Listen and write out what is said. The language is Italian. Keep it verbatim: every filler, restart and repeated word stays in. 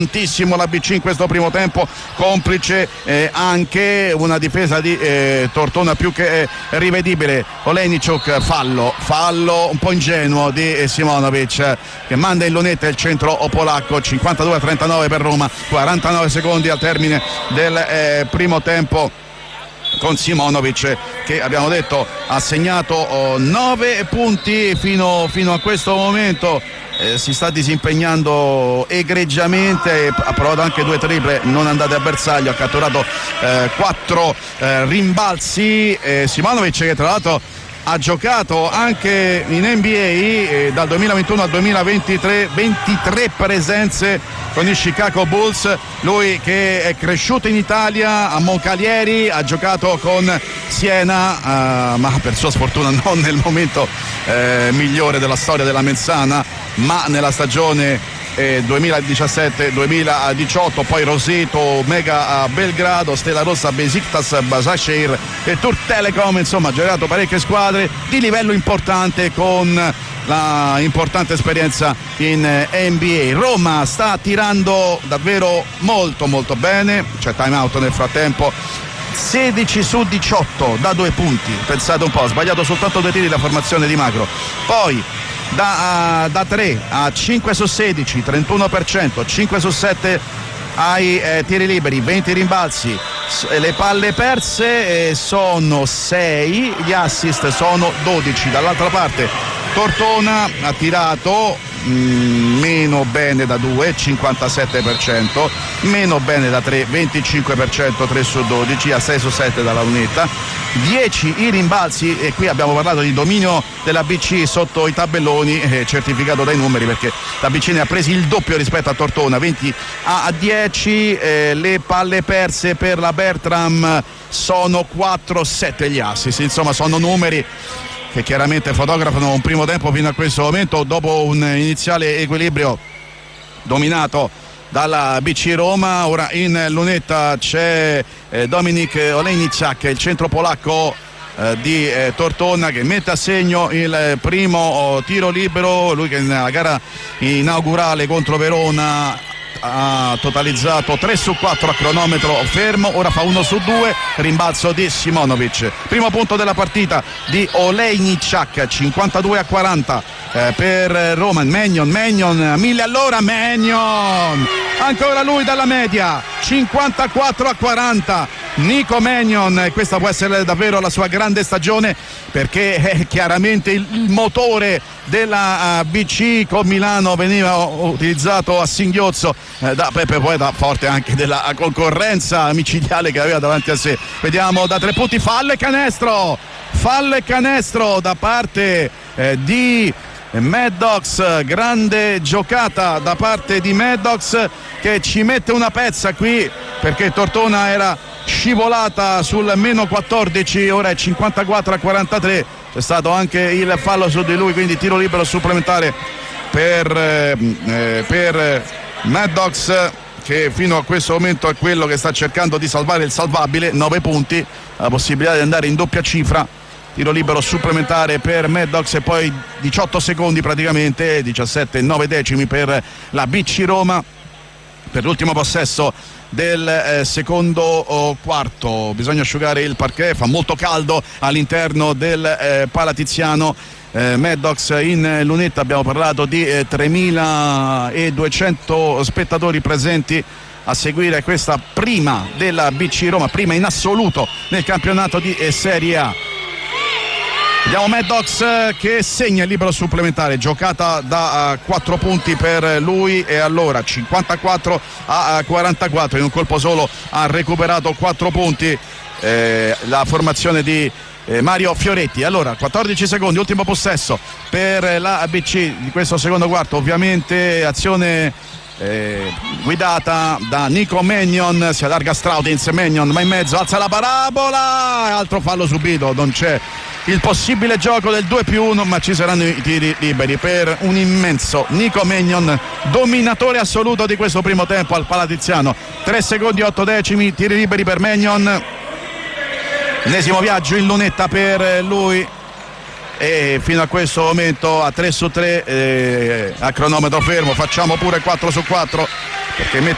tantissimo la B C in questo primo tempo, complice eh, anche una difesa di eh, Tortona più che eh, rivedibile. Olejniczuk, fallo fallo un po' ingenuo di eh, Simonovic eh, che manda in lunetta il centro polacco. Cinquantadue a trentanove per Roma, quarantanove secondi al termine del eh, primo tempo, con Simonovic che abbiamo detto ha segnato oh, nove punti fino, fino a questo momento. Eh, si sta disimpegnando egregiamente, ha provato anche due triple non andate a bersaglio, ha catturato eh, quattro eh, rimbalzi. eh, Simonovic che tra l'altro ha giocato anche in N B A eh, dal duemilaventuno al duemilaventitré, ventitré presenze con i Chicago Bulls. Lui che è cresciuto in Italia a Moncalieri, ha giocato con Siena, eh, ma per sua sfortuna non nel momento eh, migliore della storia della Menzana, ma nella stagione Eh, duemiladiciassette duemiladiciotto, poi Roseto, Mega a Belgrado, Stella Rossa, Besiktas, Başakşehir e Turk Telecom. Insomma, ha giocato parecchie squadre di livello importante con la importante esperienza in eh, N B A. Roma sta tirando davvero molto molto bene, c'è time out nel frattempo. sedici su diciotto da due punti, pensate un po', ha sbagliato soltanto due tiri la formazione di Magro. Poi da, da tre a cinque su sedici, trentuno per cento, cinque su sette ai eh, tiri liberi, venti rimbalzi. Le palle perse eh, sono sei, gli assist sono dodici. Dall'altra parte Tortona ha tirato mm, meno bene da due, cinquantasette per cento, meno bene da tre, venticinque per cento, tre su dodici, a sei su sette dalla lunetta, dieci i rimbalzi. E qui abbiamo parlato di dominio della B C sotto i tabelloni, eh, certificato dai numeri, perché la B C ne ha presi il doppio rispetto a Tortona, venti a dieci. Eh, le palle perse per la Bertram sono quattro sette gli assist. Insomma, sono numeri che chiaramente fotografano un primo tempo fino a questo momento, dopo un iniziale equilibrio dominato dalla B C Roma. Ora in lunetta c'è eh, Dominik Olejniczak, il centro polacco eh, di eh, Tortona, che mette a segno il primo oh, tiro libero. Lui che nella gara inaugurale contro Verona ha totalizzato tre su quattro a cronometro fermo, ora fa uno su due, rimbalzo di Simonovic. Primo punto della partita di Olejniczak, cinquantadue a quaranta eh, per Roma. Mannion, Mannion a mille all'ora, Mannion ancora lui dalla media, cinquantaquattro a quaranta. Nico Mannion, questa può essere davvero la sua grande stagione, perché è chiaramente il, il motore della uh, B C. Con Milano veniva utilizzato a singhiozzo eh, da Peppe Poeta, forte anche della concorrenza micidiale che aveva davanti a sé. Vediamo da tre punti, fallo e canestro, fallo e canestro da parte eh, di Maddox. Grande giocata da parte di Maddox, che ci mette una pezza qui, perché Tortona era scivolata sul meno quattordici, ora è cinquantaquattro a quarantatré. C'è stato anche il fallo su di lui, quindi tiro libero supplementare per, eh, per Maddox, che fino a questo momento è quello che sta cercando di salvare il salvabile. Nove punti, la possibilità di andare in doppia cifra. Tiro libero supplementare per Maddox e poi diciotto secondi praticamente, diciassette e nove decimi per la B C Roma per l'ultimo possesso del eh, secondo oh, quarto. Bisogna asciugare il parquet, fa molto caldo all'interno del eh, Palatiziano. eh, Maddox in lunetta, abbiamo parlato di eh, tremiladuecento spettatori presenti a seguire questa prima della B C Roma, prima in assoluto nel campionato di eh, Serie A. Vediamo Maddox che segna il libero supplementare, giocata da uh, quattro punti per lui, e allora cinquantaquattro a quarantaquattro, in un colpo solo ha recuperato quattro punti eh, la formazione di eh, Mario Fioretti. Allora quattordici secondi, ultimo possesso per la B C di questo secondo quarto, ovviamente azione Eh, guidata da Nico Mannion. Si allarga Straudins, Mannion va in mezzo, alza la parabola, altro fallo subito. Non c'è il possibile gioco del due più uno, ma ci saranno i tiri liberi per un immenso Nico Mannion, dominatore assoluto di questo primo tempo al Palatiziano. Tre secondi otto decimi, tiri liberi per Mannion, ennesimo viaggio in lunetta per lui, e fino a questo momento a tre su tre eh, a cronometro fermo. Facciamo pure quattro su quattro, perché mette